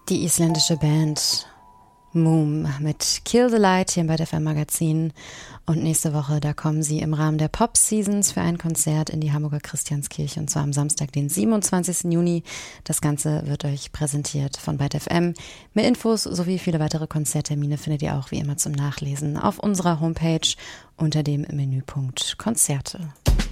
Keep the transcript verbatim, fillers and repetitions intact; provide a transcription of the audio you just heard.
Die isländische Band Moom mit Kill the Light hier im Byte F M Magazin. Und nächste Woche, da kommen sie im Rahmen der Pop Seasons für ein Konzert in die Hamburger Christianskirche, und zwar am Samstag, den siebenundzwanzigsten Juni. Das Ganze wird euch präsentiert von Byte F M. Mehr Infos sowie viele weitere Konzerttermine findet ihr auch wie immer zum Nachlesen auf unserer Homepage unter dem Menüpunkt Konzerte.